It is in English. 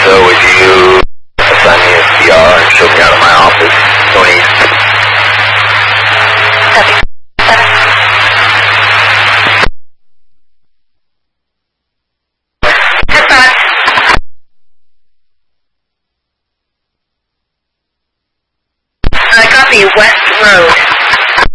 So would you assign me a CR and show me out of my office? Tony. Copy, West Road.